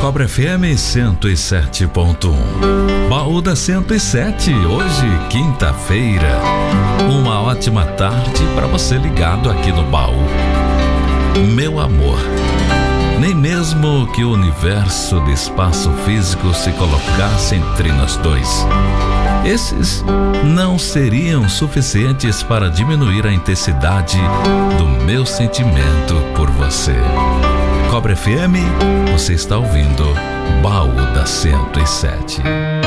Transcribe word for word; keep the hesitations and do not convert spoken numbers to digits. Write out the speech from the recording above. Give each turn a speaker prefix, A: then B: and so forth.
A: Cobra F M cento e sete ponto um. Baú da cento e sete, hoje, quinta-feira. Uma ótima tarde para você ligado aqui no Baú. Meu amor, nem mesmo que o universo de espaço físico se colocasse entre nós dois, esses não seriam suficientes para diminuir a intensidade do meu sentimento por você. Cobra F M, você está ouvindo Baú da cento e sete.